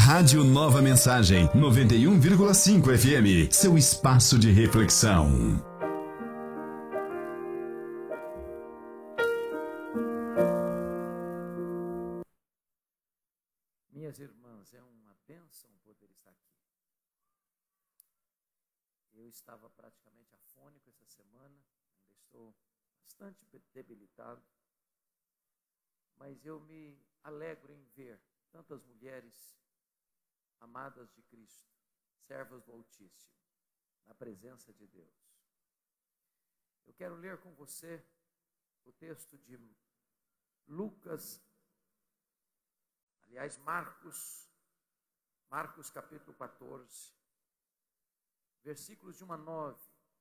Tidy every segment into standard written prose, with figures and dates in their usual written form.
Rádio Nova Mensagem, 91,5 FM, seu espaço de reflexão. Minhas irmãs, é uma bênção poder estar aqui. Eu estava praticamente afônico essa semana, ainda estou bastante debilitado, mas eu me alegro em ver tantas mulheres amadas de Cristo, servas do Altíssimo, na presença de Deus. Eu quero ler com você o texto de Marcos capítulo 14, versículos de 1 a 9.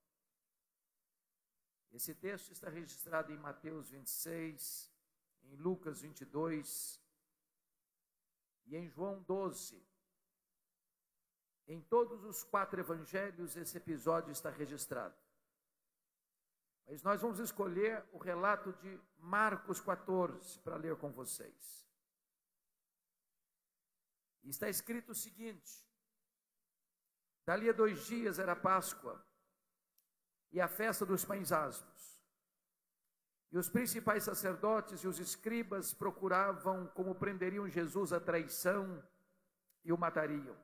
Esse texto está registrado em Mateus 26, em Lucas 22 e em João 12. Em todos os 4 evangelhos esse episódio está registrado. Mas nós vamos escolher o relato de Marcos 14 para ler com vocês. E está escrito o seguinte: dali a 2 dias era Páscoa e a festa dos pães asmos. E os principais sacerdotes e os escribas procuravam como prenderiam Jesus à traição e o matariam.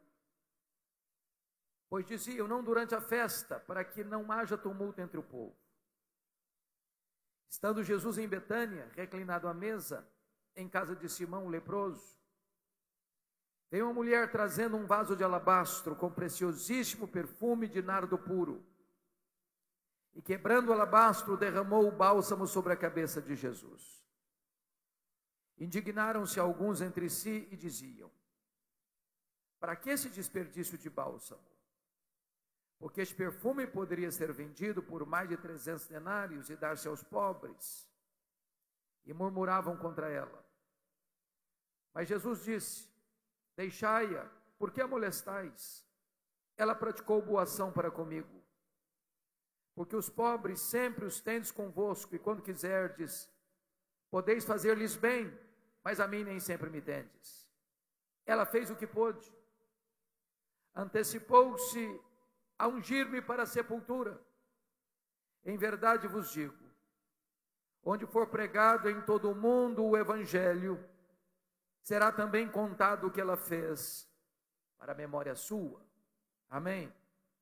Pois diziam: não durante a festa, para que não haja tumulto entre o povo. Estando Jesus em Betânia, reclinado à mesa, em casa de Simão o leproso, veio uma mulher trazendo um vaso de alabastro com preciosíssimo perfume de nardo puro. E quebrando o alabastro, derramou o bálsamo sobre a cabeça de Jesus. Indignaram-se alguns entre si e diziam: para que esse desperdício de bálsamo? Porque este perfume poderia ser vendido por mais de 300 denários e dar-se aos pobres. E murmuravam contra ela. Mas Jesus disse: deixai-a, por que a molestais? Ela praticou boa ação para comigo. Porque os pobres sempre os tendes convosco, e quando quiserdes, podeis fazer-lhes bem, mas a mim nem sempre me tendes. Ela fez o que pôde. Antecipou-se a ungir-me para a sepultura. Em verdade vos digo, onde for pregado em todo o mundo o evangelho, será também contado o que ela fez, para a memória sua. Amém?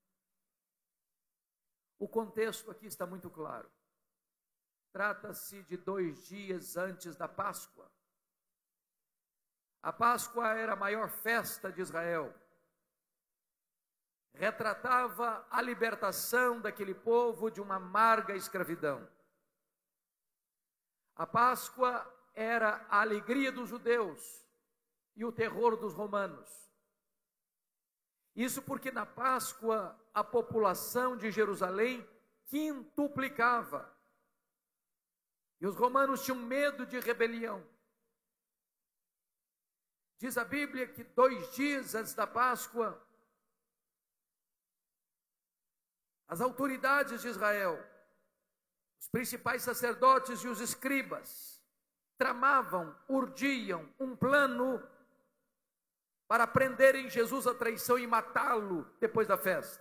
O contexto aqui está muito claro. Trata-se de 2 dias antes da Páscoa. A Páscoa era a maior festa de Israel. Retratava a libertação daquele povo de uma amarga escravidão. A Páscoa era a alegria dos judeus e o terror dos romanos. Isso porque na Páscoa a população de Jerusalém quintuplicava. E os romanos tinham medo de rebelião. Diz a Bíblia que 2 dias antes da Páscoa, as autoridades de Israel, os principais sacerdotes e os escribas, tramavam, urdiam um plano para prenderem Jesus à traição e matá-lo depois da festa.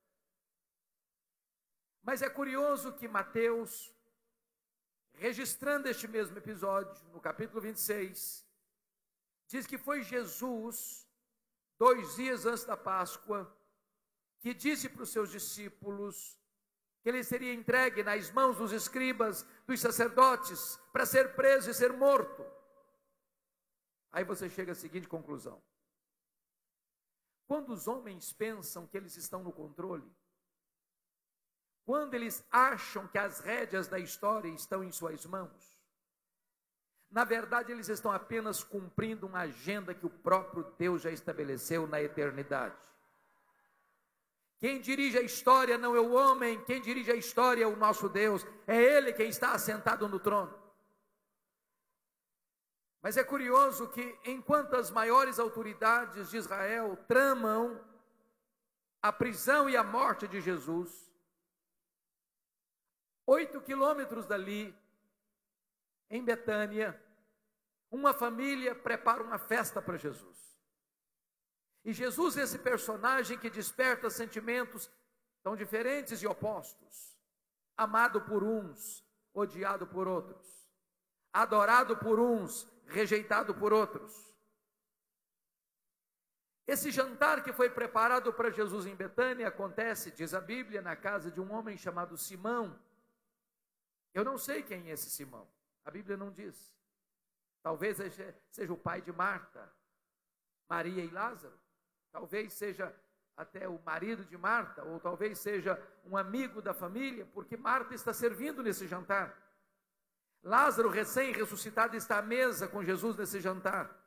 Mas é curioso que Mateus, registrando este mesmo episódio, no capítulo 26, diz que foi Jesus, 2 dias antes da Páscoa, que disse para os seus discípulos que ele seria entregue nas mãos dos escribas, dos sacerdotes, para ser preso e ser morto. Aí você chega à seguinte conclusão: quando os homens pensam que eles estão no controle, quando eles acham que as rédeas da história estão em suas mãos, na verdade eles estão apenas cumprindo uma agenda que o próprio Deus já estabeleceu na eternidade. Quem dirige a história não é o homem, quem dirige a história é o nosso Deus, é Ele quem está assentado no trono. Mas é curioso que enquanto as maiores autoridades de Israel tramam a prisão e a morte de Jesus, 8 quilômetros dali, em Betânia, uma família prepara uma festa para Jesus. E Jesus é esse personagem que desperta sentimentos tão diferentes e opostos. Amado por uns, odiado por outros. Adorado por uns, rejeitado por outros. Esse jantar que foi preparado para Jesus em Betânia acontece, diz a Bíblia, na casa de um homem chamado Simão. Eu não sei quem é esse Simão, a Bíblia não diz. Talvez seja o pai de Marta, Maria e Lázaro. Talvez seja até o marido de Marta, ou talvez seja um amigo da família, porque Marta está servindo nesse jantar. Lázaro, recém-ressuscitado, está à mesa com Jesus nesse jantar.